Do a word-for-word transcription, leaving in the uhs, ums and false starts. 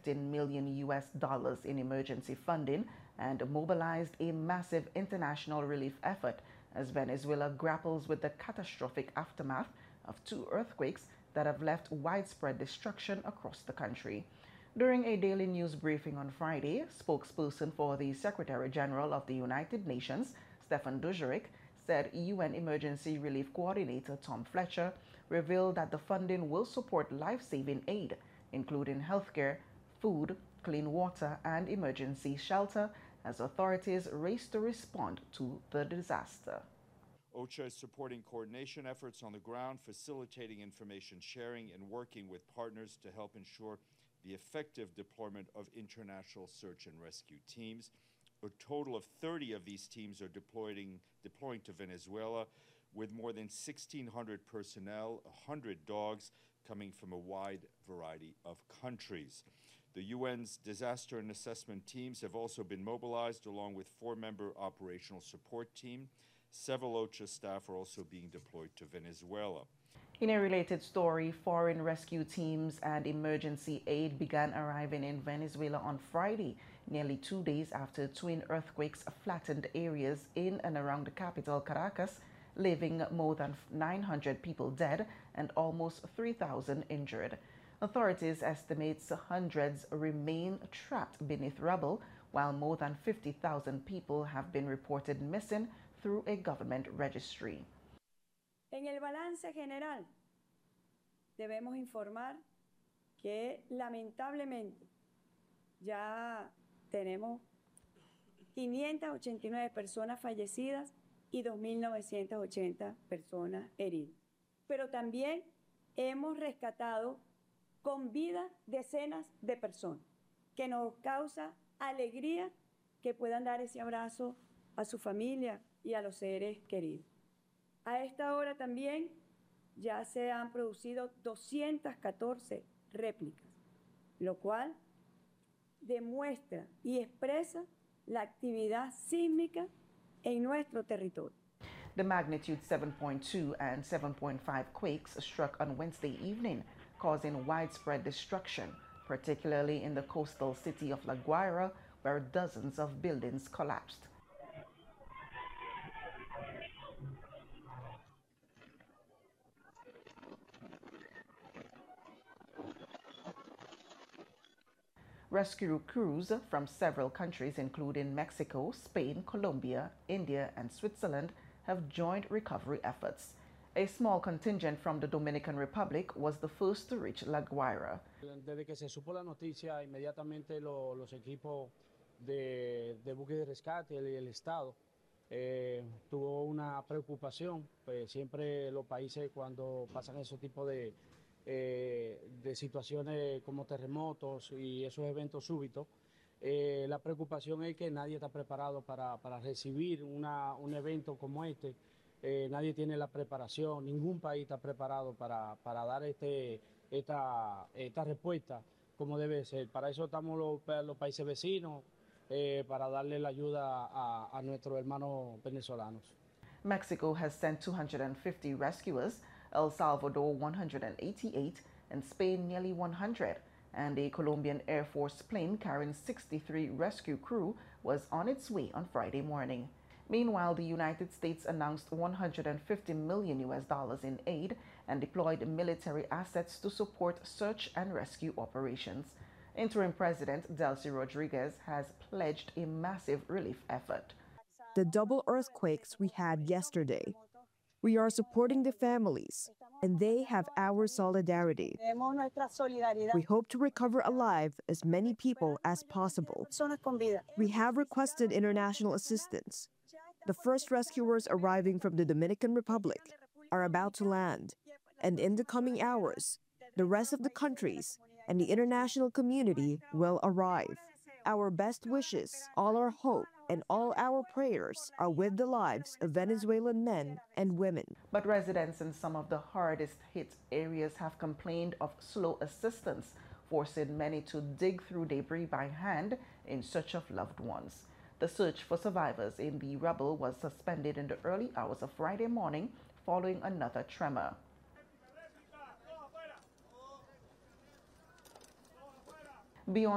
fifteen million U S dollars in emergency funding and mobilized a massive international relief effort as Venezuela grapples with the catastrophic aftermath of two earthquakes that have left widespread destruction across the country. During a daily news briefing on Friday, spokesperson for the Secretary General of the United Nations, Stefan Dujarric, said U N Emergency Relief Coordinator Tom Fletcher revealed that the funding will support life-saving aid, including healthcare, food, clean water, and emergency shelter, as authorities race to respond to the disaster. OCHA is supporting coordination efforts on the ground, facilitating information sharing, and working with partners to help ensure the effective deployment of international search and rescue teams. A total of thirty of these teams are deploying, deploying to Venezuela, with more than sixteen hundred personnel, one hundred dogs, coming from a wide variety of countries. The U N's disaster and assessment teams have also been mobilized, along with four-member operational support team. Several OCHA staff are also being deployed to Venezuela. In a related story, foreign rescue teams and emergency aid began arriving in Venezuela on Friday, nearly two days after twin earthquakes flattened areas in and around the capital, Caracas, leaving more than nine hundred people dead and almost three thousand injured. Authorities estimate hundreds remain trapped beneath rubble, while more than fifty thousand people have been reported missing through a government registry. En el balance general, debemos informar que lamentablemente ya tenemos quinientas ochenta y nueve personas fallecidas y dos mil novecientas ochenta personas heridas. Pero también hemos rescatado con vida decenas de personas, que nos causa alegría que puedan dar ese abrazo a su familia y a los seres queridos. A esta hora también ya se han producido doscientas catorce réplicas, lo cual demuestra y expresa la actividad sísmica en nuestro territorio. The magnitude seven point two and seven point five quakes struck on Wednesday evening, causing widespread destruction, particularly in the coastal city of La Guaira, where dozens of buildings collapsed. Rescue crews from several countries, including Mexico, Spain, Colombia, India, and Switzerland, have joined recovery efforts. A small contingent from the Dominican Republic was the first to reach La Guaira. Desde que se supo la noticia, inmediatamente lo, los equipos de, de buque de rescate y el Estado eh, tuvo una preocupación. Pues siempre los países, cuando pasan ese tipo de Eh, de situaciones como terremotos y esos eventos súbitos, eh, la preocupación es que nadie está preparado para, para recibir una, un evento como este. Eh, nadie tiene la preparación, ningún país está preparado para, para dar este, esta, esta respuesta como debe ser. Para eso estamos los, los países vecinos, eh, para darle la ayuda a, a nuestros hermanos venezolanos. Mexico has sent two hundred fifty rescuers, El Salvador one hundred eighty-eight, and Spain nearly one hundred, and a Colombian Air Force plane carrying sixty-three rescue crew was on its way on Friday morning. Meanwhile, the United States announced one hundred fifty million U S dollars in aid and deployed military assets to support search and rescue operations. Interim President Delcy Rodriguez has pledged a massive relief effort. The double earthquakes we had yesterday. We are supporting the families, and they have our solidarity. We hope to recover alive as many people as possible. We have requested international assistance. The first rescuers arriving from the Dominican Republic are about to land, and in the coming hours, the rest of the countries and the international community will arrive. Our best wishes, all our hope, and all our prayers are with the lives of Venezuelan men and women. But residents in some of the hardest hit areas have complained of slow assistance, forcing many to dig through debris by hand in search of loved ones. The search for survivors in the rubble was suspended in the early hours of Friday morning following another tremor. Beyond